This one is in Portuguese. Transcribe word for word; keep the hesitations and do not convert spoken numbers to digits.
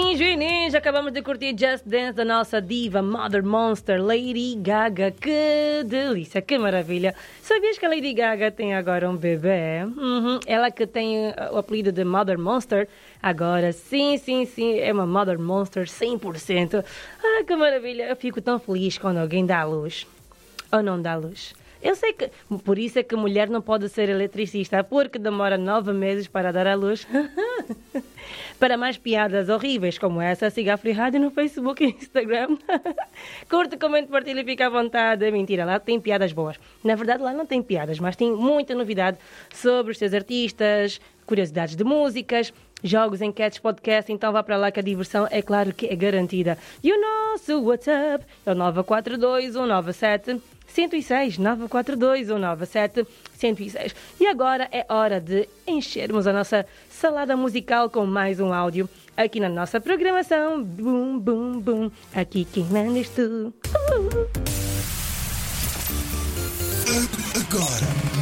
Ninja e Ninja, acabamos de curtir Just Dance da nossa diva Mother Monster, Lady Gaga. Que delícia, que maravilha. Sabias que a Lady Gaga tem agora um bebê? Uhum. Ela que tem o apelido de Mother Monster, agora sim, sim, sim, é uma Mother Monster cem por cento. Ah, que maravilha, eu fico tão feliz quando alguém dá à luz. Ou não dá à luz. Eu sei que, por isso é que mulher não pode ser eletricista, porque demora nove meses para dar à luz. Para mais piadas horríveis como essa, siga a Free Rádio no Facebook e Instagram. Curte, comente, partilhe e fique à vontade. Mentira, lá tem piadas boas. Na verdade, lá não tem piadas, mas tem muita novidade sobre os seus artistas, curiosidades de músicas, jogos, enquetes, podcast. Então vá para lá que a diversão é claro que é garantida. E o nosso WhatsApp é o nove quatro dois um nove sete um zero seis, nove quatro dois um nove sete um zero seis. E agora é hora de enchermos a nossa salada musical com mais um áudio aqui na nossa programação. Bum, bum, bum. Aqui quem manda és tu. Uh! Agora